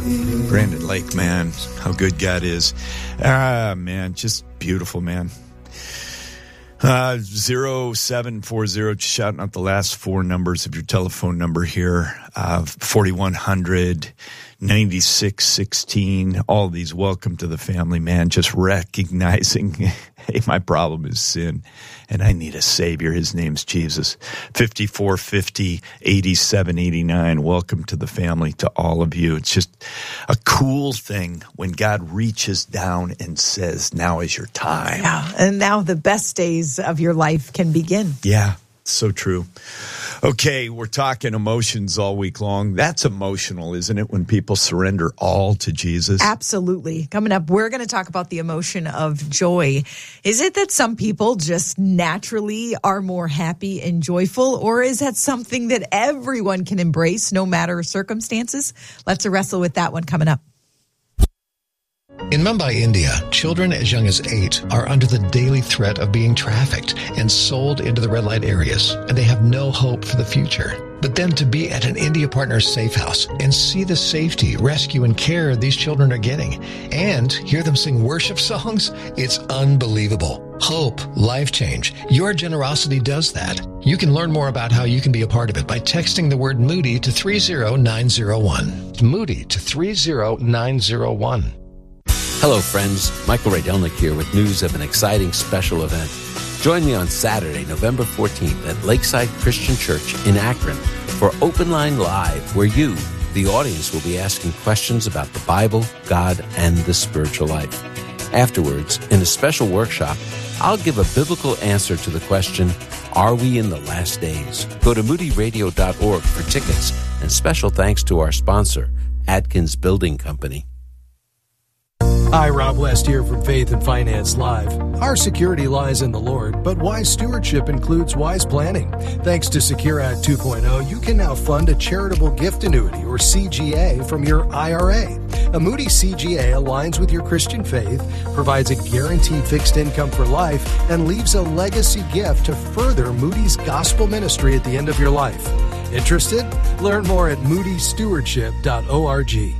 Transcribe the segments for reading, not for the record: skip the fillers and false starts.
Brandon Lake, man, how good God is. Man, just beautiful, man. 0740, just shouting out the last four numbers of your telephone number here. 4100, 9616, all these. Welcome to the family, man. Just recognizing, hey, my problem is sin, and I need a Savior. His name's Jesus. 5450, 8789. Welcome to the family, to all of you. It's just a cool thing when God reaches down and says, now is your time. Yeah, and now the best days of your life can begin. Yeah, so true. Okay, we're talking emotions all week long. That's emotional, isn't it, when people surrender all to Jesus? Absolutely. Coming up, we're going to talk about the emotion of joy. Is it that some people just naturally are more happy and joyful, or is that something that everyone can embrace no matter circumstances? Let's wrestle with that one coming up. In Mumbai, India, children as young as 8 are under the daily threat of being trafficked and sold into the red light areas, and they have no hope for the future. But then to be at an India Partners safe house and see the safety, rescue, and care these children are getting, and hear them sing worship songs, it's unbelievable. Hope, life change. Your generosity does that. You can learn more about how you can be a part of it by texting the word Moody to 30901. Moody to 30901. Hello, friends. Michael Rydelnik here with news of an exciting special event. Join me on Saturday, November 14th at Lakeside Christian Church in Akron for Open Line Live, where you, the audience, will be asking questions about the Bible, God, and the spiritual life. Afterwards, in a special workshop, I'll give a biblical answer to the question, are we in the last days? Go to moodyradio.org for tickets, and special thanks to our sponsor, Atkins Building Company. Hi, Rob West here from Faith and Finance Live. Our security lies in the Lord, but wise stewardship includes wise planning. Thanks to Secure Act 2.0, you can now fund a charitable gift annuity, or CGA, from your IRA. A Moody CGA aligns with your Christian faith, provides a guaranteed fixed income for life, and leaves a legacy gift to further Moody's gospel ministry at the end of your life. Interested? Learn more at moodystewardship.org.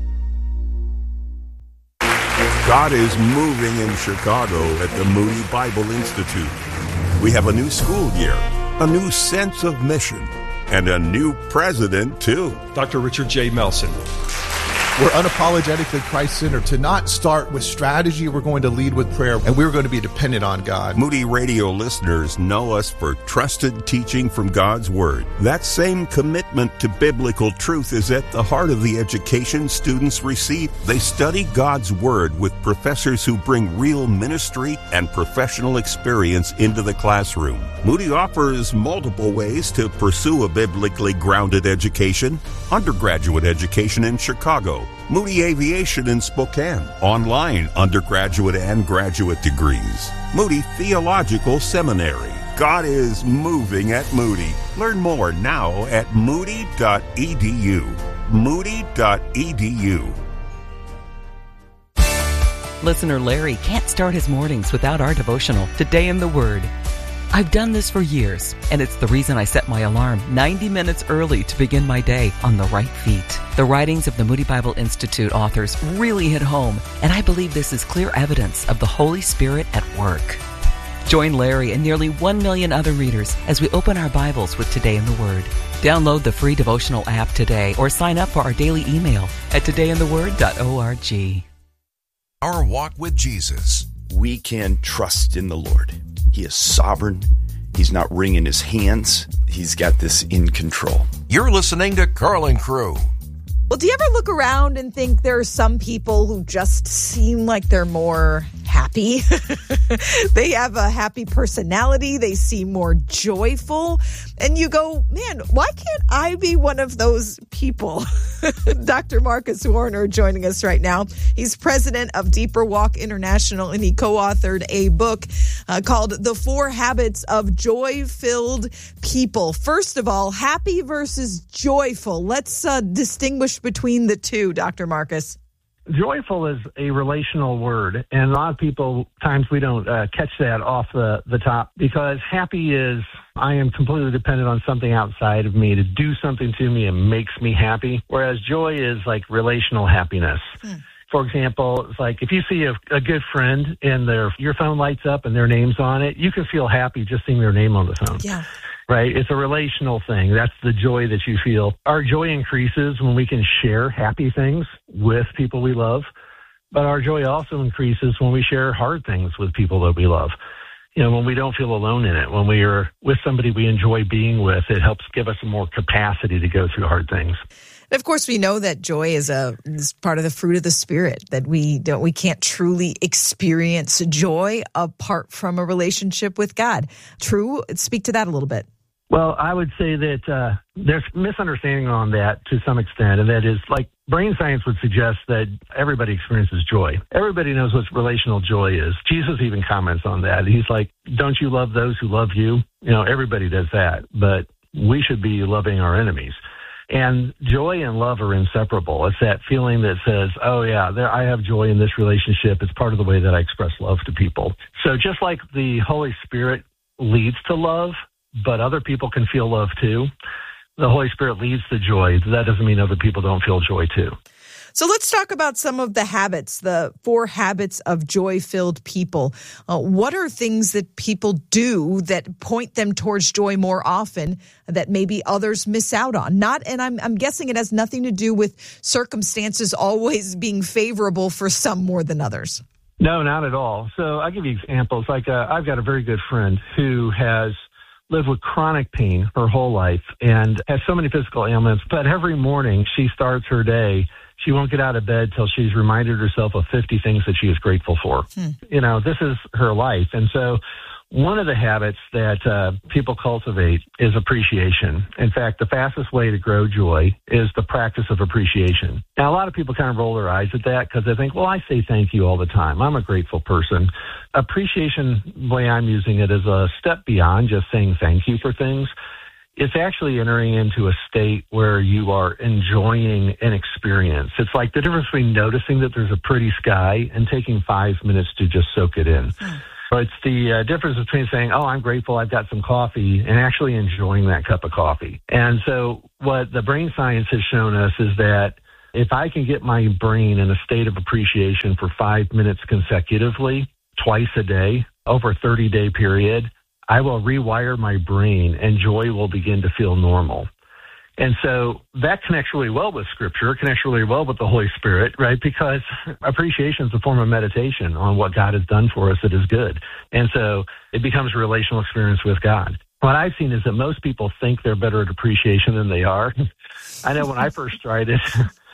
God is moving in Chicago at the Moody Bible Institute. We have a new school year, a new sense of mission, and a new president, too. Dr. Richard J. Melson. We're unapologetically Christ-centered. To not start with strategy, we're going to lead with prayer, and we're going to be dependent on God. Moody Radio listeners know us for trusted teaching from God's Word. That same commitment to biblical truth is at the heart of the education students receive. They study God's Word with professors who bring real ministry and professional experience into the classroom. Moody offers multiple ways to pursue a biblically grounded education. Undergraduate education in Chicago, Moody Aviation in Spokane, online undergraduate and graduate degrees, Moody Theological Seminary. God is moving at Moody. Learn more now at moody.edu. Moody.edu. Listener Larry can't start his mornings without our devotional, Today in the Word. I've done this for years, and it's the reason I set my alarm 90 minutes early to begin my day on the right feet. The writings of the Moody Bible Institute authors really hit home, and I believe this is clear evidence of the Holy Spirit at work. Join Larry and nearly 1 million other readers as we open our Bibles with Today in the Word. Download the free devotional app today or sign up for our daily email at todayintheword.org. Our walk with Jesus. We can trust in the Lord. He is sovereign. He's not wringing his hands. He's got this in control. You're listening to Carlin Crew. Well, do you ever look around and think there are some people who just seem like they're more happy? They have a happy personality. They seem more joyful. And you go, man, why can't I be one of those people? Dr. Marcus Warner joining us right now. He's president of Deeper Walk International, and he co-authored a book called The 4 Habits of Joy-Filled People. First of all, happy versus joyful. Let's distinguish between the two, Dr. Marcus. Joyful is a relational word, and a lot of people, times we don't catch that off the top, because happy is, I am completely dependent on something outside of me to do something to me and makes me happy, whereas joy is like relational happiness. For example, it's like if you see a good friend and your phone lights up and their name's on it, you can feel happy just seeing their name on the phone. Yeah. Right? It's a relational thing. That's the joy that you feel. Our joy increases when we can share happy things with people we love, but our joy also increases when we share hard things with people that we love. You know, when we don't feel alone in it, when we are with somebody we enjoy being with, it helps give us more capacity to go through hard things. And of course, we know that joy is part of the fruit of the Spirit, that we can't truly experience joy apart from a relationship with God. True? Speak to that a little bit. Well, I would say that there's misunderstanding on that to some extent, and that is like brain science would suggest that everybody experiences joy. Everybody knows what relational joy is. Jesus even comments on that. He's like, don't you love those who love you? You know, everybody does that, but we should be loving our enemies. And joy and love are inseparable. It's that feeling that says, oh, yeah, I have joy in this relationship. It's part of the way that I express love to people. So just like the Holy Spirit leads to love, but other people can feel love too, the Holy Spirit leads to joy. That doesn't mean other people don't feel joy too. So let's talk about some of the habits, the 4 habits of joy-filled people. What are things that people do that point them towards joy more often that maybe others miss out on? I'm guessing it has nothing to do with circumstances always being favorable for some more than others. No, not at all. So I'll give you examples. Like I've got a very good friend who has lived with chronic pain her whole life and has so many physical ailments, but every morning she starts her day, she won't get out of bed till she's reminded herself of 50 things that she is grateful for. You know, this is her life. And so one of the habits that people cultivate is appreciation. In fact, the fastest way to grow joy is the practice of appreciation. Now, a lot of people kind of roll their eyes at that because they think, well, I say thank you all the time. I'm a grateful person. Appreciation, the way I'm using it, is a step beyond just saying thank you for things. It's actually entering into a state where you are enjoying an experience. It's like the difference between noticing that there's a pretty sky and taking 5 minutes to just soak it in. So it's the difference between saying, oh, I'm grateful I've got some coffee, and actually enjoying that cup of coffee. And so what the brain science has shown us is that if I can get my brain in a state of appreciation for 5 minutes consecutively, twice a day, over a 30-day period, I will rewire my brain and joy will begin to feel normal. And so that connects really well with Scripture, connects really well with the Holy Spirit, right? Because appreciation is a form of meditation on what God has done for us that is good. And so it becomes a relational experience with God. What I've seen is that most people think they're better at appreciation than they are. I know when I first tried it,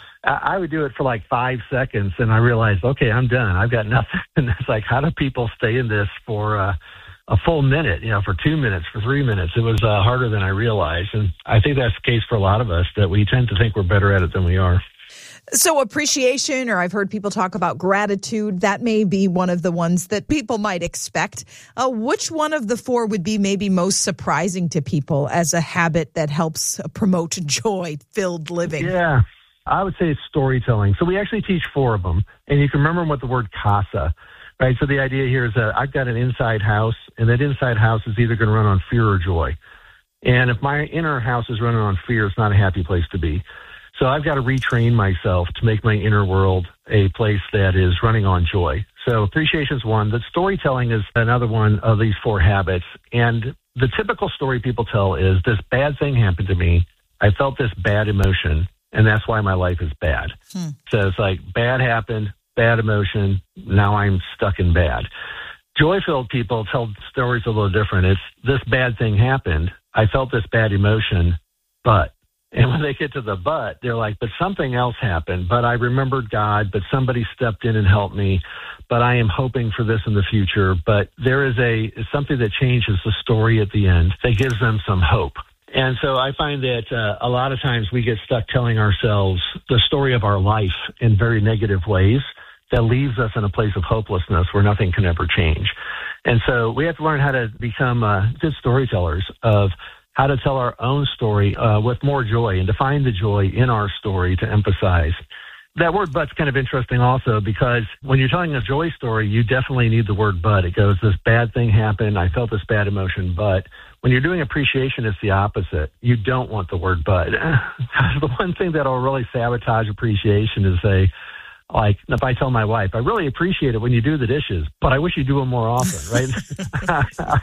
I would do it for like 5 seconds and I realized, okay, I'm done. I've got nothing. And it's like, how do people stay in this for a full minute, for 2 minutes, for 3 minutes? It was harder than I realized. And I think that's the case for a lot of us, that we tend to think we're better at it than we are. So appreciation, or I've heard people talk about gratitude, that may be one of the ones that people might expect. Which one of the 4 would be maybe most surprising to people as a habit that helps promote joy-filled living? Yeah, I would say it's storytelling. So we actually teach 4 of them. And you can remember what the word casa. Right, so the idea here is that I've got an inside house, and that inside house is either going to run on fear or joy. And if my inner house is running on fear, it's not a happy place to be. So I've got to retrain myself to make my inner world a place that is running on joy. So appreciation is one. The storytelling is another one of these 4 habits. And the typical story people tell is, this bad thing happened to me. I felt this bad emotion, and that's why my life is bad. So it's like, bad happened, bad emotion, now I'm stuck in bad. Joy-filled people tell stories a little different. It's, this bad thing happened, I felt this bad emotion, but. And when they get to the but, they're like, but something else happened, but I remembered God, but somebody stepped in and helped me, but I am hoping for this in the future. But there is something that changes the story at the end that gives them some hope. And so I find that a lot of times we get stuck telling ourselves the story of our life in very negative ways that leaves us in a place of hopelessness where nothing can ever change. And so we have to learn how to become good storytellers of how to tell our own story with more joy, and to find the joy in our story to emphasize. That word but's kind of interesting also, because when you're telling a joy story, you definitely need the word but. It goes, this bad thing happened, I felt this bad emotion, but. When you're doing appreciation, it's the opposite. You don't want the word but. The one thing that'll really sabotage appreciation is say, like, if I tell my wife, I really appreciate it when you do the dishes, but I wish you do them more often, right?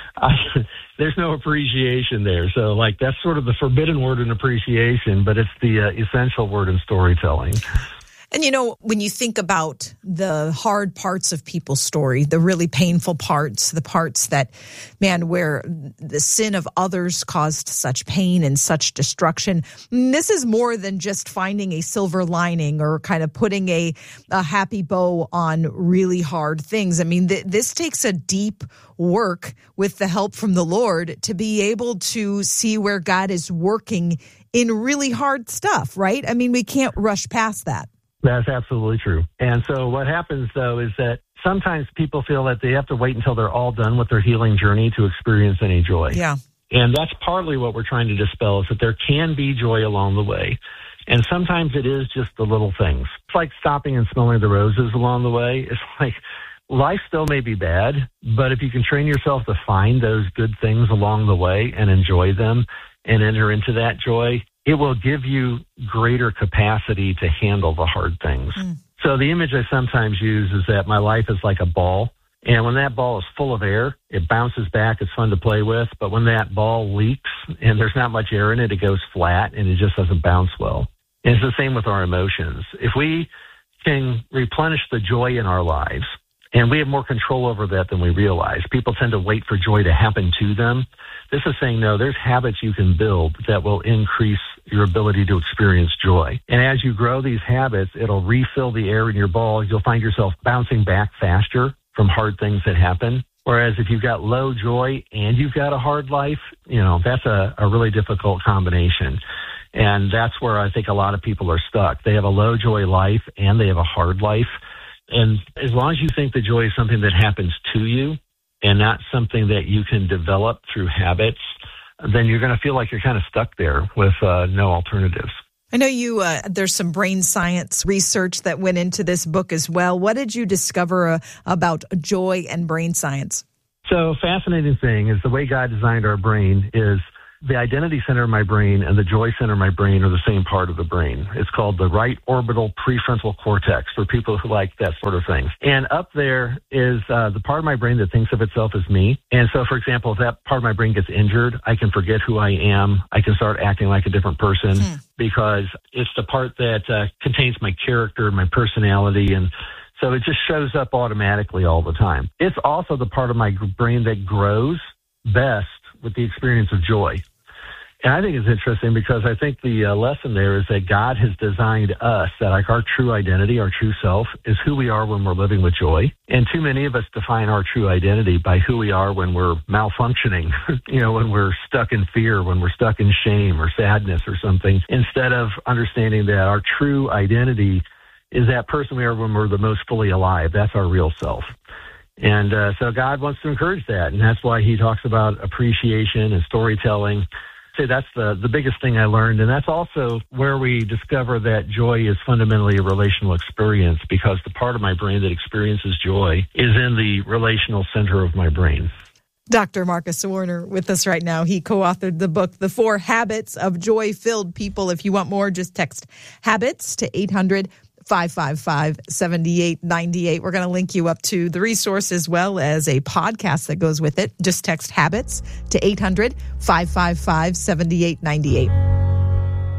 There's no appreciation there. So, like, that's sort of the forbidden word in appreciation, but it's the essential word in storytelling. And, you know, when you think about the hard parts of people's story, the really painful parts, the parts that, man, where the sin of others caused such pain and such destruction, this is more than just finding a silver lining or kind of putting a happy bow on really hard things. I mean, this takes a deep work with the help from the Lord to be able to see where God is working in really hard stuff, right? I mean, we can't rush past that. That's absolutely true. And so what happens, though, is that sometimes people feel that they have to wait until they're all done with their healing journey to experience any joy. Yeah. And that's partly what we're trying to dispel, is that there can be joy along the way. And sometimes it is just the little things. It's like stopping and smelling the roses along the way. It's like life still may be bad, but if you can train yourself to find those good things along the way and enjoy them and enter into that joy, it will give you greater capacity to handle the hard things. So the image I sometimes use is that my life is like a ball. And when that ball is full of air, it bounces back. It's fun to play with. But when that ball leaks and there's not much air in it, it goes flat and it just doesn't bounce well. And it's the same with our emotions. If we can replenish the joy in our lives, and we have more control over that than we realize. People tend to wait for joy to happen to them. This is saying, no, there's habits you can build that will increase your ability to experience joy. And as you grow these habits, it'll refill the air in your ball. You'll find yourself bouncing back faster from hard things that happen. Whereas if you've got low joy and you've got a hard life, you know, that's a really difficult combination. And that's where I think a lot of people are stuck. They have a low joy life and they have a hard life. And as long as you think the joy is something that happens to you and not something that you can develop through habits, then you're going to feel like you're kind of stuck there with no alternatives. I know there's some brain science research that went into this book as well. What did you discover about joy and brain science? So fascinating thing is the way God designed our brain is the identity center of my brain and the joy center of my brain are the same part of the brain. It's called the right orbital prefrontal cortex for people who like that sort of thing. And up there is the part of my brain that thinks of itself as me. And so, for example, if that part of my brain gets injured, I can forget who I am. I can start acting like a different person because it's the part that contains my character, my personality, and so it just shows up automatically all the time. It's also the part of my brain that grows best with the experience of joy. And I think it's interesting because I think the lesson there is that God has designed us, that like our true identity, our true self, is who we are when we're living with joy. And too many of us define our true identity by who we are when we're malfunctioning, when we're stuck in fear, when we're stuck in shame or sadness or something, instead of understanding that our true identity is that person we are when we're the most fully alive. That's our real self. And so God wants to encourage that, and that's why he talks about appreciation and storytelling. I'd say that's the biggest thing I learned, and that's also where we discover that joy is fundamentally a relational experience, because the part of my brain that experiences joy is in the relational center of my brain. Dr. Marcus Warner with us right now. He co-authored the book, The 4 Habits of Joy-Filled People. If you want more, just text HABITS to 800-555-7898. We're going to link you up to the resource as well as a podcast that goes with it. Just text HABITS to 800-555-7898.